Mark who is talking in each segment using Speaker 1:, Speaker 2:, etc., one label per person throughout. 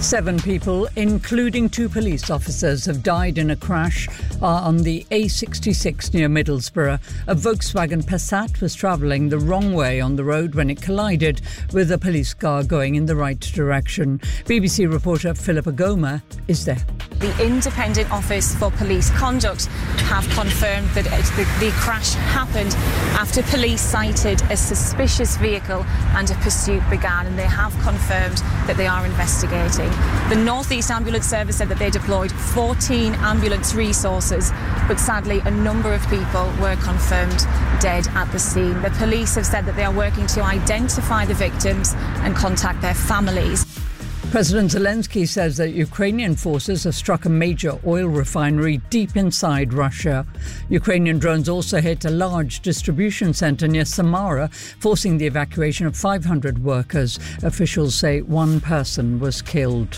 Speaker 1: 7 people, including 2 police officers, have died in a crash on the A66 near Middlesbrough. A Volkswagen Passat was travelling the wrong way on the road when it collided with a police car going in the right direction. BBC reporter Philippa Goma is there.
Speaker 2: The Independent Office for Police Conduct have confirmed that the crash happened after police sighted a suspicious vehicle and a pursuit began, and they have confirmed that they are investigating. The North East Ambulance Service said that they deployed 14 ambulance resources, but sadly a number of people were confirmed dead at the scene. The police have said that they are working to identify the victims and contact their families.
Speaker 1: President Zelensky says that Ukrainian forces have struck a major oil refinery deep inside Russia. Ukrainian drones also hit a large distribution centre near Samara, forcing the evacuation of 500 workers. Officials say 1 person was killed.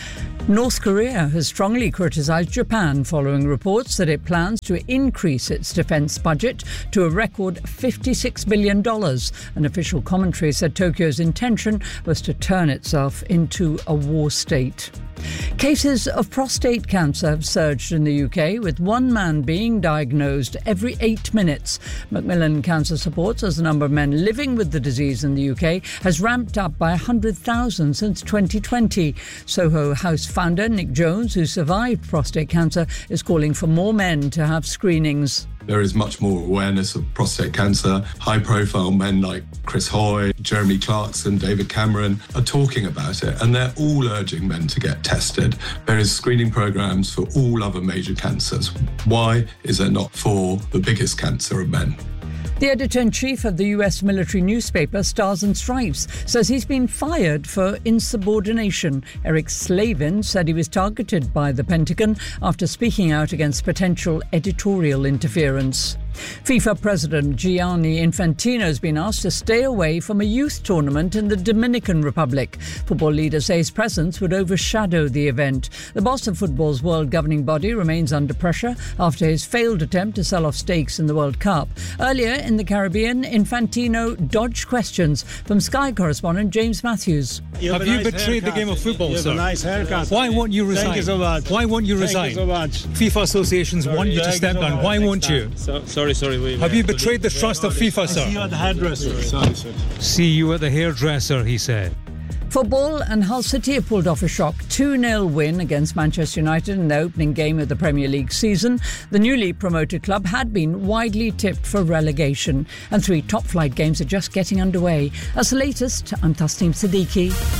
Speaker 1: North Korea has strongly criticised Japan following reports that it plans to increase its defence budget to a record $56 billion. An official commentary said Tokyo's intention was to turn itself into a war state. Cases of prostate cancer have surged in the UK, with 1 man being diagnosed every 8 minutes. Macmillan Cancer supports as the number of men living with the disease in the UK has ramped up by 100,000 since 2020. Soho House founder Nick Jones, who survived prostate cancer, is calling for more men to have screenings.
Speaker 3: There is much more awareness of prostate cancer. High-profile men like Chris Hoy, Jeremy Clarkson, David Cameron are talking about it, and they're all urging men to get tested. There is screening programs for all other major cancers. Why is there not for the biggest cancer of men?
Speaker 1: The editor-in-chief of the US military newspaper Stars and Stripes says he's been fired for insubordination. Eric Slavin said he was targeted by the Pentagon after speaking out against potential editorial interference. FIFA President Gianni Infantino has been asked to stay away from a youth tournament in the Dominican Republic. Football leaders say his presence would overshadow the event. The boss of football's world governing body remains under pressure after his failed attempt to sell off stakes in the World Cup. Earlier in the Caribbean, Infantino dodged questions from Sky correspondent James Matthews.
Speaker 4: Have you betrayed the game of football, sir?
Speaker 5: Nice haircut.
Speaker 4: Why won't you resign?
Speaker 5: Thank you so much.
Speaker 4: Why won't you resign?
Speaker 5: Thank you so much.
Speaker 4: FIFA associations want you to step down. Why won't you?
Speaker 5: Sorry.
Speaker 4: Have you betrayed the trust of FIFA, sir?
Speaker 5: See you at the hairdresser. Sorry, sir.
Speaker 4: See you at the hairdresser, he said.
Speaker 1: Football, and Hull City have pulled off a shock 2-0 win against Manchester United in the opening game of the Premier League season. The newly promoted club had been widely tipped for relegation, and 3 top-flight games are just getting underway. As the latest, I'm Tasneem Siddiqui.